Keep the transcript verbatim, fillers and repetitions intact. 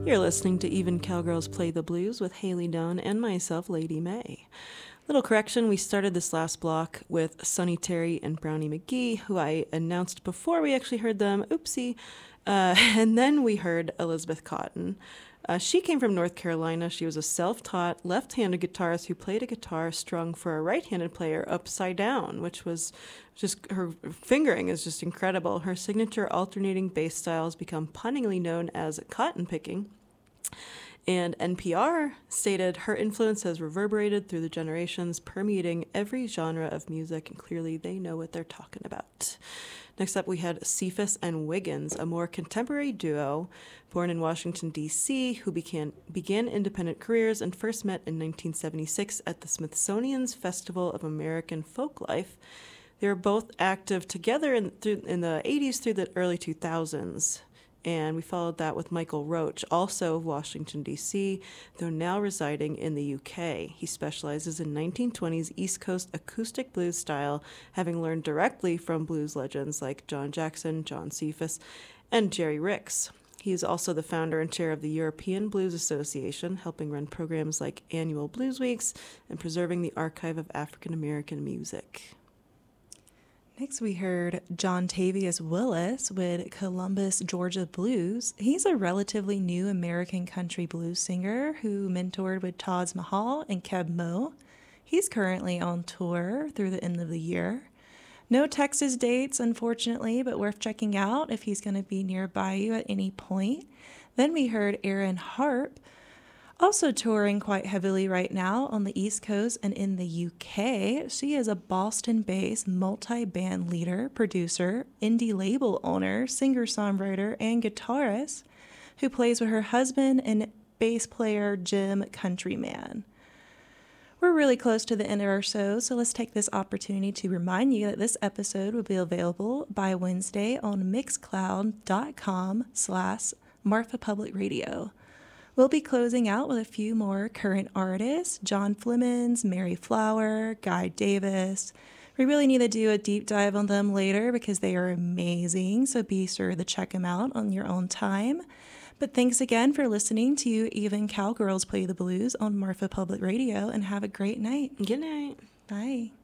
You're listening to Even Cowgirls Play the Blues with Haley Dunn and myself, Lady May. Little correction, we started this last block with Sonny Terry and Brownie McGee, who I announced before we actually heard them. Oopsie. Uh, and then we heard Elizabeth Cotten. Uh, she came from North Carolina. She was a self-taught left-handed guitarist who played a guitar strung for a right-handed player upside down, which was just, her fingering is just incredible. Her signature alternating bass style has become punningly known as cotton picking. And N P R stated her influence has reverberated through the generations, permeating every genre of music, and clearly they know what they're talking about. Next up, we had Cephas and Wiggins, a more contemporary duo born in Washington, D C, who began, began independent careers and first met in nineteen seventy-six at the Smithsonian's Festival of American Folklife. They were both active together in, through, in the eighties through the early two thousands. And we followed that with Michael Roach, also of Washington, D C, though now residing in the U K. He specializes in nineteen twenties East Coast acoustic blues style, having learned directly from blues legends like John Jackson, John Cephas, and Jerry Ricks. He is also the founder and chair of the European Blues Association, helping run programs like Annual Blues Weeks and preserving the archive of African American music. Next, we heard John Tavius Willis with Columbus, Georgia Blues. He's a relatively new American country blues singer who mentored with Taj Mahal and Keb Mo. He's currently on tour through the end of the year. No Texas dates, unfortunately, but worth checking out if he's going to be nearby you at any point. Then we heard Aaron Harp, also touring quite heavily right now on the East Coast and in the U K. She is a Boston-based multi-band leader, producer, indie label owner, singer-songwriter, and guitarist who plays with her husband and bass player Jim Countryman. We're really close to the end of our show, so let's take this opportunity to remind you that this episode will be available by Wednesday on mixcloud.com slash Marfa Public Radio. We'll be closing out with a few more current artists, John Flemons, Mary Flower, Guy Davis. We really need to do a deep dive on them later because they are amazing, so be sure to check them out on your own time. But thanks again for listening to Even Cowgirls Play the Blues on Marfa Public Radio, and have a great night. Good night. Bye.